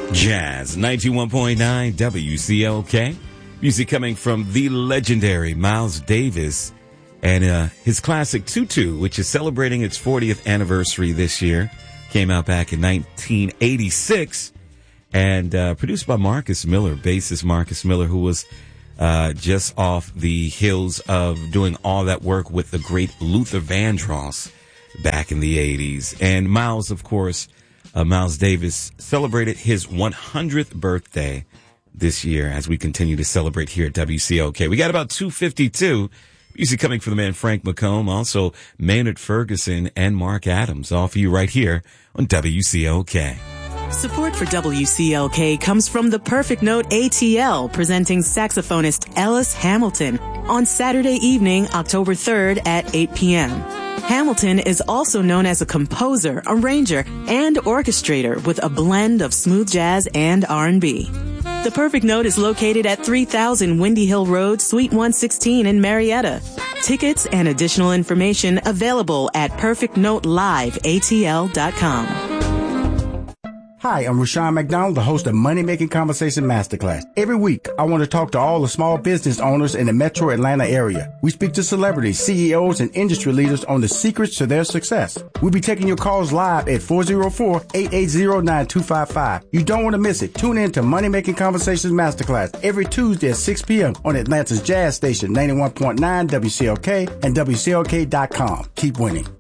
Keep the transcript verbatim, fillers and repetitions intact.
Jazz ninety-one point nine W C L K. Music coming from the legendary Miles Davis and uh, his classic Tutu, which is celebrating its fortieth anniversary this year. Came out back in nineteen eighty-six and uh, produced by Marcus Miller, bassist Marcus Miller, who was uh, just off the heels of doing all that work with the great Luther Vandross back in the eighties. And Miles, of course, Uh, Miles Davis celebrated his one hundredth birthday this year as we continue to celebrate here at W C L K. We got about two fifty-two. Music coming from the man Frank McComb, also Maynard Ferguson and Mark Adams, all for you right here on W C L K. Support for W C L K comes from the Perfect Note A T L, presenting saxophonist Ellis Hamilton on Saturday evening, October third at eight p.m. Hamilton is also known as a composer, arranger, and orchestrator with a blend of smooth jazz and R and B. The Perfect Note is located at three thousand Windy Hill Road, Suite one sixteen in Marietta. Tickets and additional information available at perfect note live A T L dot com. Hi, I'm Rushion McDonald, the host of Money Making Conversation Masterclass. Every week, I want to talk to all the small business owners in the metro Atlanta area. We speak to celebrities, C E Os, and industry leaders on the secrets to their success. We'll be taking your calls live at four oh four, eight eight zero, nine two five five. You don't want to miss it. Tune in to Money Making Conversations Masterclass every Tuesday at six p.m. on Atlanta's Jazz Station, ninety-one point nine W C L K and W C L K dot com. Keep winning.